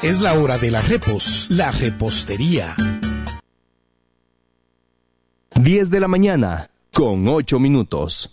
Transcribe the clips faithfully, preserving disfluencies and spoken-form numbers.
Es la hora de la repos, la repostería. diez de la mañana, con ocho minutos.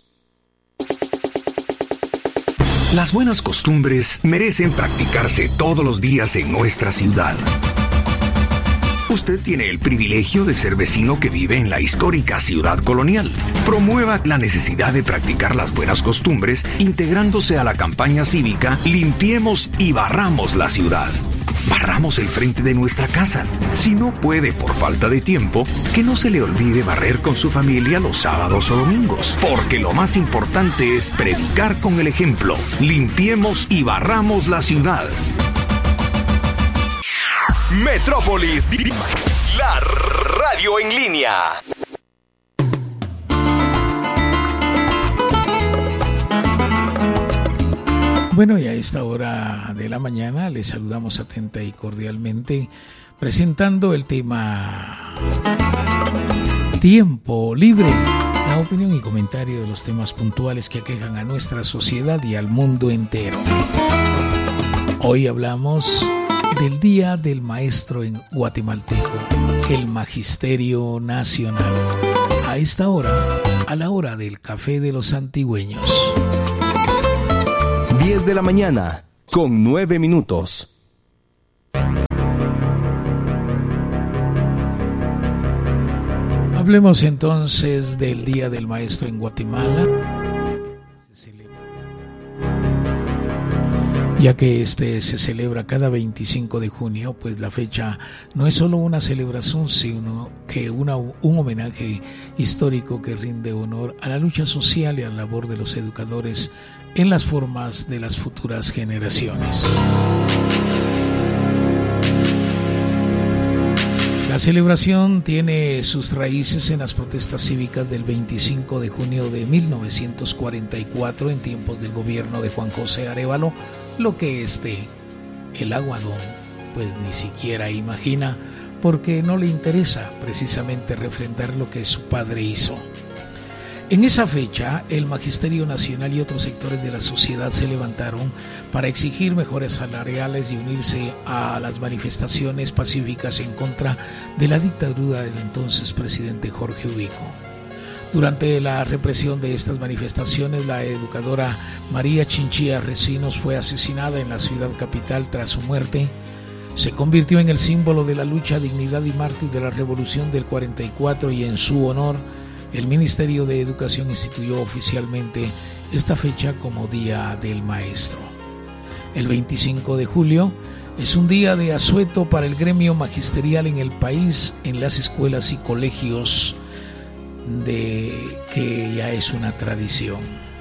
Las buenas costumbres merecen practicarse todos los días en nuestra ciudad. Usted tiene el privilegio de ser vecino que vive en la histórica ciudad colonial. Promueva la necesidad de practicar las buenas costumbres integrándose a la campaña cívica Limpiemos y Barramos la Ciudad. Barramos el frente de nuestra casa. Si no puede por falta de tiempo, que no se le olvide barrer con su familia los sábados o domingos. Porque lo más importante es predicar con el ejemplo. Limpiemos y barramos la ciudad. Metrópolis, la radio en línea. Bueno, y a esta hora de la mañana les saludamos atenta y cordialmente presentando el tema Tiempo Libre, la opinión y comentario de los temas puntuales que aquejan a nuestra sociedad y al mundo entero. Hoy hablamos del Día del Maestro en guatemalteco, el Magisterio Nacional. A esta hora, a la hora del café de los antigüeños. diez de la mañana, con nueve minutos. Hablemos entonces del Día del Maestro en Guatemala, ya que este se celebra cada veinticinco de junio, pues la fecha no es solo una celebración, sino que una, un homenaje histórico que rinde honor a la lucha social y a la labor de los educadores en las formas de las futuras generaciones. La celebración tiene sus raíces en las protestas cívicas del veinticinco de junio de mil novecientos cuarenta y cuatro, en tiempos del gobierno de Juan José Arévalo, lo que este, el aguadón, pues ni siquiera imagina, porque no le interesa precisamente refrendar lo que su padre hizo. En esa fecha, el Magisterio Nacional y otros sectores de la sociedad se levantaron para exigir mejores salariales y unirse a las manifestaciones pacíficas en contra de la dictadura del entonces presidente Jorge Ubico. Durante la represión de estas manifestaciones, la educadora María Chinchilla Recinos fue asesinada en la ciudad capital. Tras su muerte, se convirtió en el símbolo de la lucha, dignidad y mártir de la Revolución del cuarenta y cuatro, y en su honor, el Ministerio de Educación instituyó oficialmente esta fecha como Día del Maestro. El veinticinco de julio es un día de asueto para el gremio magisterial en el país, en las escuelas y colegios, de que ya es una tradición.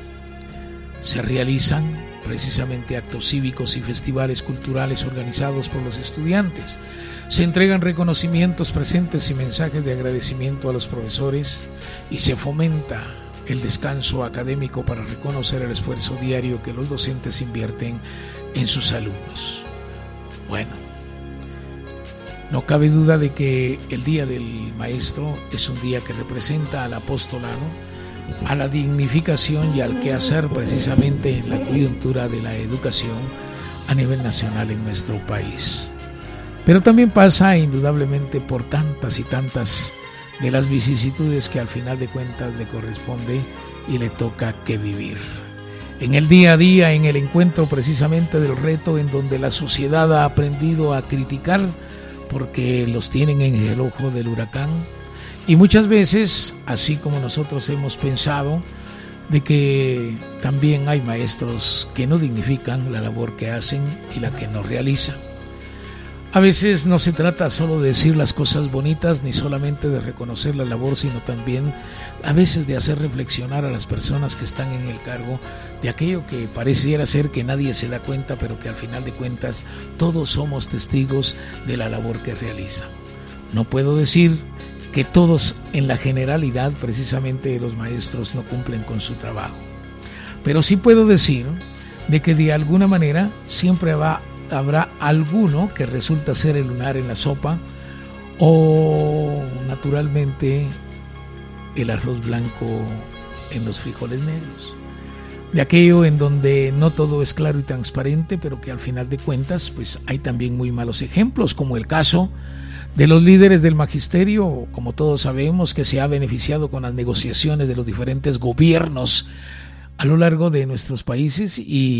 Se realizan precisamente actos cívicos y festivales culturales organizados por los estudiantes. Se entregan reconocimientos, presentes y mensajes de agradecimiento a los profesores y se fomenta el descanso académico para reconocer el esfuerzo diario que los docentes invierten en sus alumnos. Bueno, no cabe duda de que el Día del Maestro es un día que representa al apostolado, a la dignificación y al quehacer precisamente en la coyuntura de la educación a nivel nacional en nuestro país. Pero también pasa indudablemente por tantas y tantas de las vicisitudes que al final de cuentas le corresponde y le toca que vivir. En el día a día, en el encuentro precisamente del reto en donde la sociedad ha aprendido a criticar porque los tienen en el ojo del huracán, y muchas veces, así como nosotros hemos pensado, de que también hay maestros que no dignifican la labor que hacen y la que no realizan. A veces no se trata solo de decir las cosas bonitas, ni solamente de reconocer la labor, sino también a veces de hacer reflexionar a las personas que están en el cargo de aquello que pareciera ser que nadie se da cuenta, pero que al final de cuentas todos somos testigos de la labor que realizan. No puedo decir que todos en la generalidad precisamente los maestros no cumplen con su trabajo, pero sí puedo decir de que de alguna manera siempre va habrá alguno que resulta ser el lunar en la sopa o naturalmente el arroz blanco en los frijoles negros. de aquello en donde no todo es claro y transparente, pero que al final de cuentas pues hay también muy malos ejemplos, como el caso de los líderes del magisterio, como todos sabemos, que se ha beneficiado con las negociaciones de los diferentes gobiernos a lo largo de nuestros países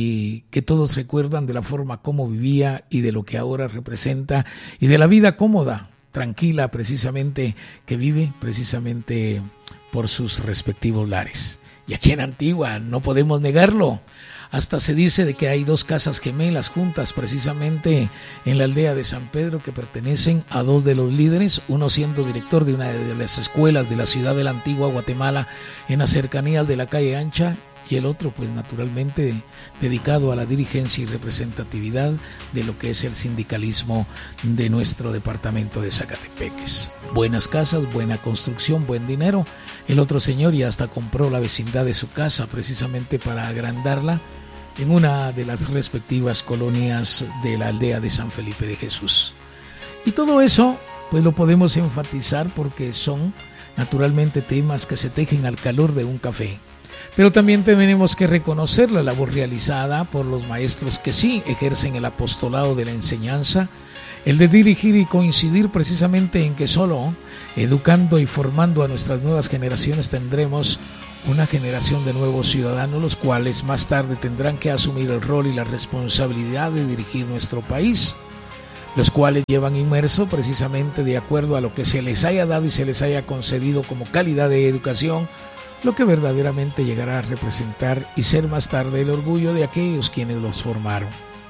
y que todos recuerdan de la forma como vivía y de lo que ahora representa y de la vida cómoda, tranquila precisamente que vive precisamente por sus respectivos lares. Y aquí en Antigua no podemos negarlo. Hasta se dice de que hay dos casas gemelas juntas precisamente en la aldea de San Pedro que pertenecen a dos de los líderes, uno siendo director de una de las escuelas de la ciudad de la Antigua Guatemala en las cercanías de la calle Ancha, y el otro pues naturalmente dedicado a la dirigencia y representatividad de lo que es el sindicalismo de nuestro departamento de Zacatepeques. Buenas casas, buena construcción, buen dinero. El otro señor ya hasta compró la vecindad de su casa precisamente para agrandarla en una de las respectivas colonias de la aldea de San Felipe de Jesús. Y todo eso pues lo podemos enfatizar porque son naturalmente temas que se tejen al calor de un café. Pero también tenemos que reconocer la labor realizada por los maestros que sí ejercen el apostolado de la enseñanza, el de dirigir y coincidir precisamente en que solo educando y formando a nuestras nuevas generaciones tendremos una generación de nuevos ciudadanos, los cuales más tarde tendrán que asumir el rol y la responsabilidad de dirigir nuestro país, los cuales llevan inmerso precisamente de acuerdo a lo que se les haya dado y se les haya concedido como calidad de educación, lo que verdaderamente llegará a representar y ser más tarde el orgullo de aquellos quienes los formaron.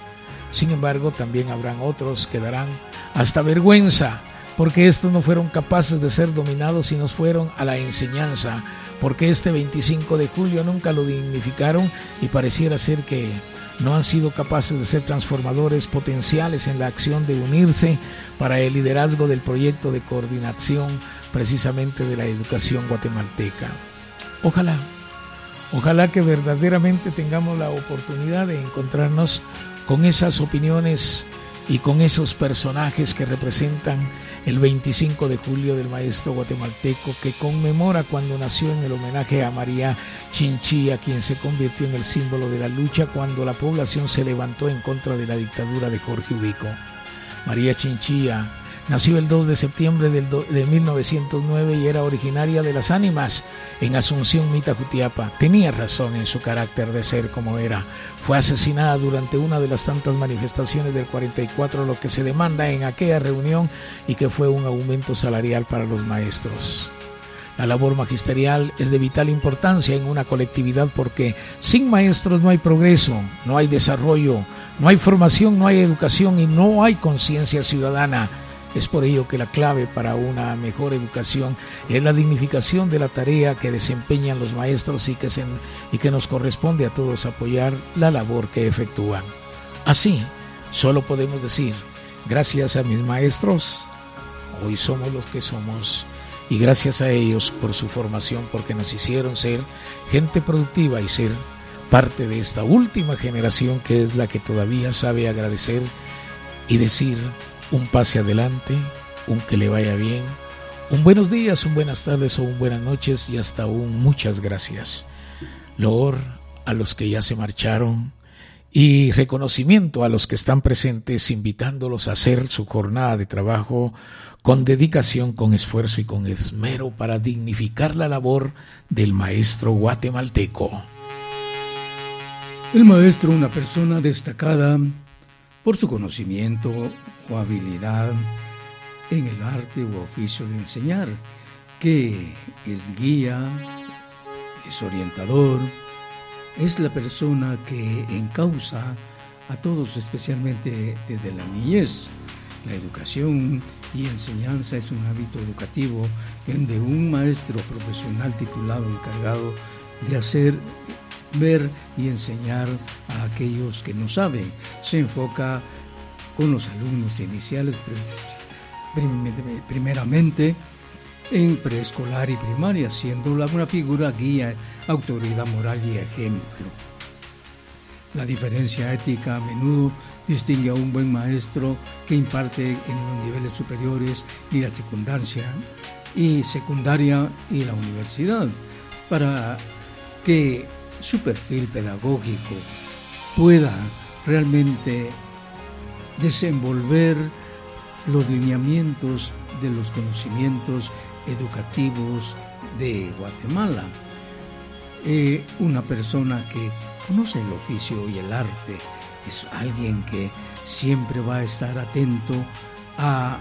Sin embargo, también habrán otros que darán hasta vergüenza, porque estos no fueron capaces de ser dominados y nos fueron a la enseñanza, porque este veinticinco de julio nunca lo dignificaron y pareciera ser que no han sido capaces de ser transformadores potenciales en la acción de unirse para el liderazgo del proyecto de coordinación precisamente de la educación guatemalteca. Ojalá, ojalá que verdaderamente tengamos la oportunidad de encontrarnos con esas opiniones y con esos personajes que representan el veinticinco de julio del maestro guatemalteco que conmemora cuando nació en el homenaje a María Chinchilla, quien se convirtió en el símbolo de la lucha cuando la población se levantó en contra de la dictadura de Jorge Ubico. María Chinchilla nació el dos de septiembre del do, de mil novecientos nueve y era originaria de Las Ánimas, en Asunción, Mita, Jutiapa. Tenía razón en su carácter de ser como era. Fue asesinada durante una de las tantas manifestaciones del cuarenta y cuatro, lo que se demanda en aquella reunión y que fue un aumento salarial para los maestros. La labor magisterial es de vital importancia en una colectividad porque sin maestros no hay progreso, no hay desarrollo, no hay formación, no hay educación y no hay conciencia ciudadana. Es por ello que la clave para una mejor educación es la dignificación de la tarea que desempeñan los maestros y que, se, y que nos corresponde a todos apoyar la labor que efectúan. Así, solo podemos decir, gracias a mis maestros, hoy somos los que somos, y gracias a ellos por su formación, porque nos hicieron ser gente productiva y ser parte de esta última generación que es la que todavía sabe agradecer y decir un pase adelante, un que le vaya bien, un buenos días, un buenas tardes o un buenas noches y hasta un muchas gracias. Loor a los que ya se marcharon y reconocimiento a los que están presentes, invitándolos a hacer su jornada de trabajo con dedicación, con esfuerzo y con esmero para dignificar la labor del maestro guatemalteco. El maestro, una persona destacada por su conocimiento o habilidad en el arte u oficio de enseñar, que es guía, es orientador, es la persona que encausa a todos, especialmente desde la niñez. La educación y enseñanza es un hábito educativo donde un maestro profesional titulado encargado de hacer ver y enseñar a aquellos que no saben. Se enfoca con los alumnos iniciales primeramente en preescolar y primaria, siendo una figura guía, autoridad moral y ejemplo. La diferencia ética a menudo distingue a un buen maestro que imparte en los niveles superiores y la secundaria y secundaria y la universidad, para que su perfil pedagógico pueda realmente desenvolver los lineamientos de los conocimientos educativos de Guatemala. Eh, una persona que conoce el oficio y el arte es alguien que siempre va a estar atento a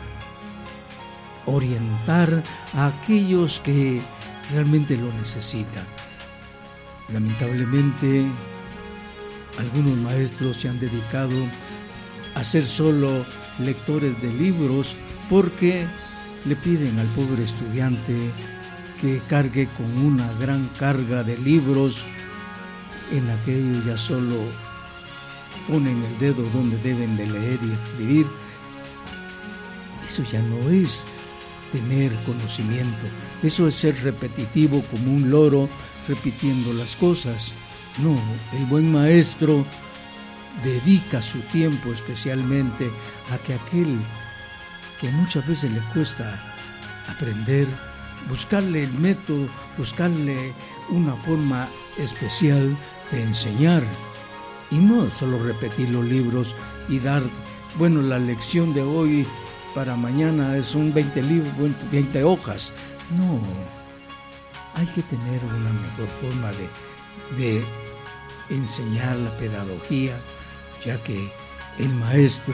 orientar a aquellos que realmente lo necesitan. Lamentablemente, algunos maestros se han dedicado a ser solo lectores de libros porque le piden al pobre estudiante que cargue con una gran carga de libros en la que ellos ya solo ponen el dedo donde deben de leer y escribir. Eso ya no es tener conocimiento, eso es ser repetitivo como un loro repitiendo las cosas. No, el buen maestro dedica su tiempo especialmente a que aquel que muchas veces le cuesta aprender, buscarle el método, buscarle una forma especial de enseñar y no solo repetir los libros y dar, bueno, la lección de hoy para mañana son veinte libros, veinte hojas. No, hay que tener una mejor forma de, de enseñar la pedagogía, ya que el maestro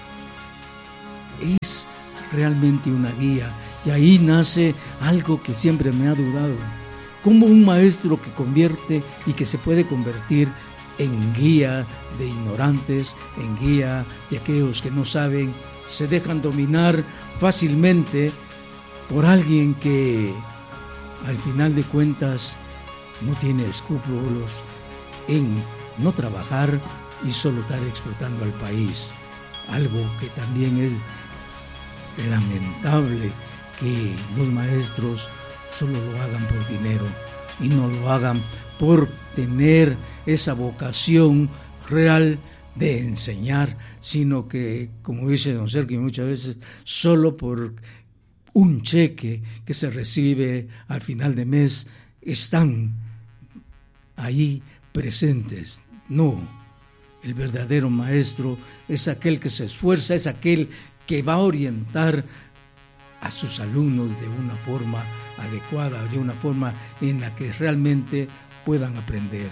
es realmente una guía, y ahí nace algo que siempre me ha dudado: cómo un maestro que convierte y que se puede convertir en guía de ignorantes, en guía de aquellos que no saben, se dejan dominar fácilmente por alguien que al final de cuentas no tiene escrúpulos en no trabajar y solo estar explotando al país. Algo que también es lamentable, que los maestros solo lo hagan por dinero y no lo hagan por tener esa vocación real de enseñar, sino que, como dice don Sergio muchas veces, solo por un cheque que se recibe al final de mes están ahí presentes. No, el verdadero maestro es aquel que se esfuerza, es aquel que va a orientar a sus alumnos de una forma adecuada, de una forma en la que realmente puedan aprender.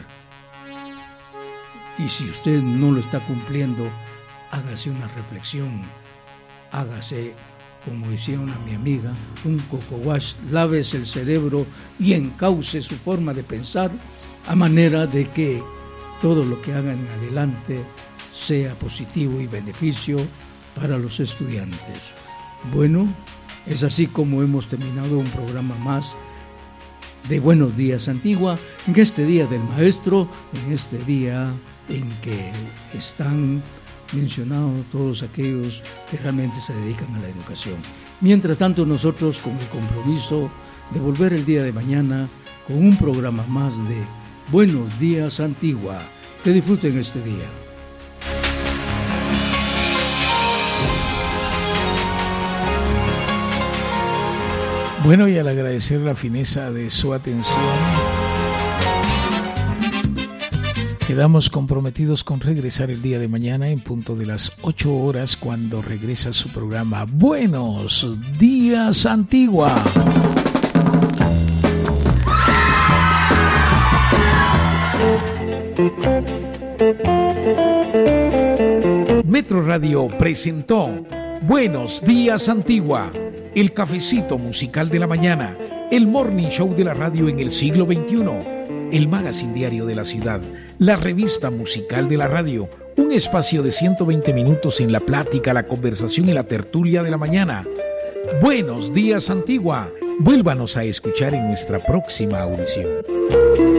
Y si usted no lo está cumpliendo, hágase una reflexión, hágase, como decía una mi amiga, un coco wash, lávese el cerebro y encauce su forma de pensar a manera de que todo lo que hagan en adelante sea positivo y beneficio para los estudiantes. Bueno, es así como hemos terminado un programa más de Buenos Días Antigua, en este Día del Maestro, en este día en que están mencionados todos aquellos que realmente se dedican a la educación. Mientras tanto, nosotros con el compromiso de volver el día de mañana con un programa más de Buenos Días Antigua. Que disfruten este día. Bueno, y al agradecer la fineza de su atención, quedamos comprometidos con regresar el día de mañana en punto de las ocho horas, cuando regresa su programa Buenos Días Antigua. Metro Radio presentó Buenos Días Antigua, el cafecito musical de la mañana, el morning show de la radio en el siglo veintiuno, el magazine diario de la ciudad, la revista musical de la radio, un espacio de ciento veinte minutos en la plática, la conversación y la tertulia de la mañana. Buenos Días Antigua, vuélvanos a escuchar en nuestra próxima audición.